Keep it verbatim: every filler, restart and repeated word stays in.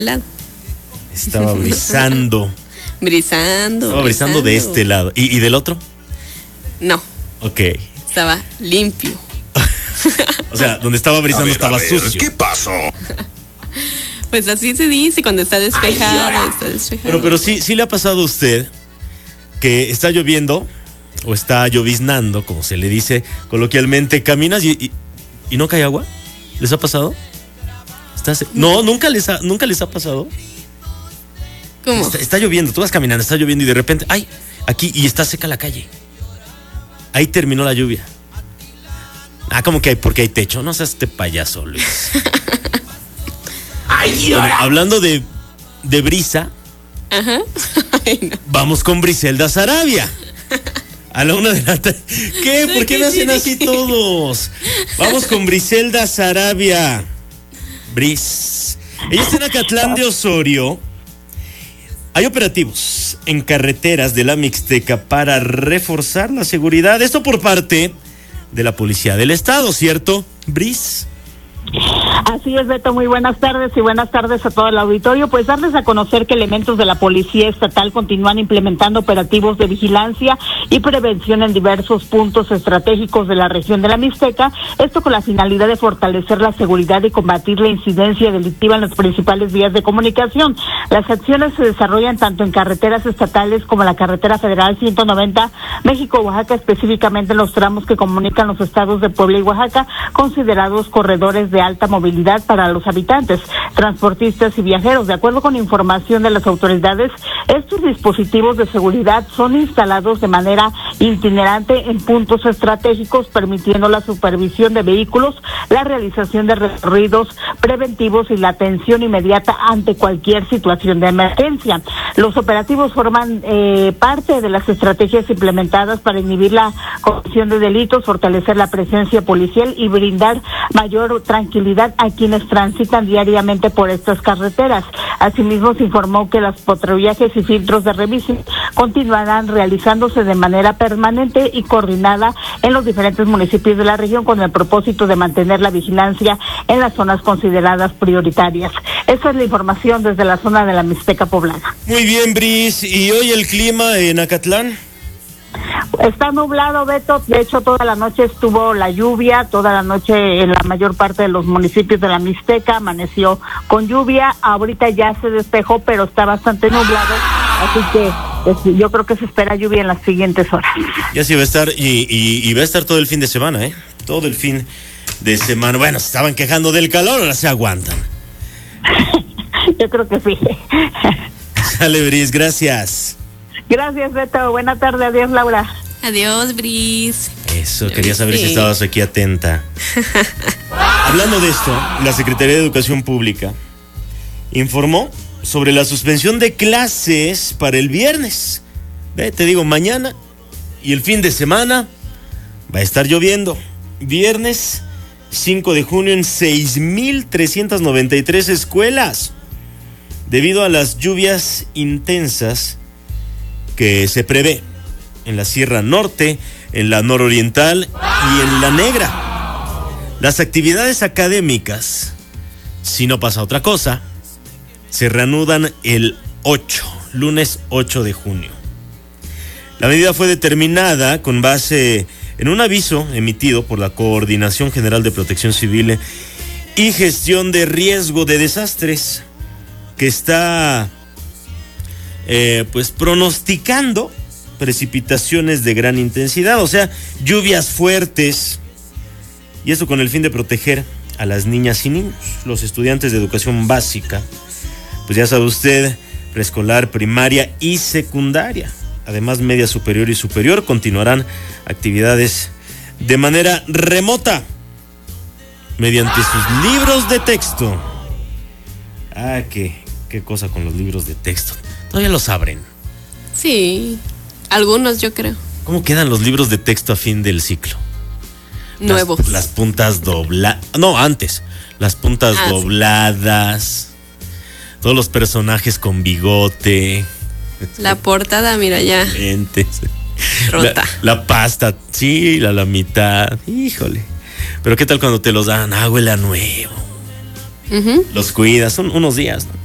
lado. Estaba brisando. Brisando. Estaba brisando de este lado. ¿Y, y del otro? No. Ok. Estaba limpio. O sea, donde estaba brisando ver, estaba ver, sucio. ¿Qué pasó? Pues así se dice cuando está despejado. Ay, está despejado. Pero, pero sí, sí le ha pasado a usted que está lloviendo o está lloviznando, como se le dice coloquialmente, caminas y, y, y no cae agua. ¿Les ha pasado? ¿Estás, no, nunca les ha, nunca les ha pasado. ¿Cómo? Está, está lloviendo, tú vas caminando, está lloviendo y de repente, ay, aquí y está seca la calle. Ahí terminó la lluvia. Ah, como que hay, porque hay techo. No seas este payaso, Luis. Ay, bueno, hablando de, de brisa. Ajá. Ay, no. Vamos con Briselda Sarabia. A la una de la tarde. ¿Qué? ¿Por qué me hacen así todos? Vamos con Briselda Sarabia. Bris. Ella está en Acatlán de Osorio. Hay operativos en carreteras de la Mixteca para reforzar la seguridad. Esto por parte de la Policía del Estado, ¿cierto, Bris? Así es, Beto, muy buenas tardes y buenas tardes a todo el auditorio. Pues darles a conocer que elementos de la Policía Estatal continúan implementando operativos de vigilancia y prevención en diversos puntos estratégicos de la región de la Mixteca, esto con la finalidad de fortalecer la seguridad y combatir la incidencia delictiva en las principales vías de comunicación. Las acciones se desarrollan tanto en carreteras estatales como la carretera federal ciento noventa México-Oaxaca, específicamente en los tramos que comunican los estados de Puebla y Oaxaca, considerados corredores de alta movilidad para los habitantes, transportistas y viajeros. De acuerdo con información de las autoridades, estos dispositivos de seguridad son instalados de manera itinerante en puntos estratégicos, permitiendo la supervisión de vehículos, la realización de recorridos preventivos y la atención inmediata ante cualquier situación de emergencia. Los operativos forman eh, parte de las estrategias implementadas para inhibir la comisión de delitos, fortalecer la presencia policial y brindar mayor tranquilidad a quienes transitan diariamente por estas carreteras. Asimismo, se informó que los patrullajes y filtros de revisión continuarán realizándose de manera permanente y coordinada en los diferentes municipios de la región con el propósito de mantener la vigilancia en las zonas consideradas prioritarias. Esa es la información desde la zona de la Mixteca poblana. Muy bien, Bris. ¿Y hoy el clima en Acatlán? Está nublado, Beto. De hecho, toda la noche estuvo la lluvia, toda la noche en la mayor parte de los municipios de la Mixteca amaneció con lluvia. Ahorita ya se despejó, pero está bastante nublado, así que pues, yo creo que se espera lluvia en las siguientes horas. Ya sí va a estar, y, y, y va a estar todo el fin de semana, ¿eh? Todo el fin de semana. Bueno, se estaban quejando del calor, ahora se aguantan. Yo creo que sí. Sale, Bris, gracias. Gracias, Beto. Buena tarde. Adiós, Laura. Adiós, Bris. Eso, quería saber si estabas aquí atenta. Hablando de esto, la Secretaría de Educación Pública informó sobre la suspensión de clases para el viernes. Ve, te digo, mañana y el fin de semana va a estar lloviendo. Viernes cinco de junio en seis mil trescientas noventa y tres escuelas, debido a las lluvias intensas que se prevé en la Sierra Norte, en la Nororiental y en la Negra. Las actividades académicas, si no pasa otra cosa, se reanudan el ocho, lunes ocho de junio. La medida fue determinada con base en un aviso emitido por la Coordinación General de Protección Civil y Gestión de Riesgo de Desastres, que está eh, pues pronosticando precipitaciones de gran intensidad, o sea, lluvias fuertes, y eso con el fin de proteger a las niñas y niños, los estudiantes de educación básica, pues ya sabe usted, preescolar, primaria y secundaria, además media superior y superior, continuarán actividades de manera remota, mediante sus libros de texto. Ah, qué, qué cosa con los libros de texto, todavía los abren. Sí, algunos yo creo. ¿Cómo quedan los libros de texto a fin del ciclo? Nuevos. Las, las puntas dobladas. No, antes. Las puntas ah, dobladas. Sí. Todos los personajes con bigote. La portada, mira ya. Lentes. Rota. La, la pasta, sí, la, la mitad. Híjole. Pero ¿qué tal cuando te los dan? Ah, huele a nuevo. Uh-huh. Los cuidas, son unos días, ¿no?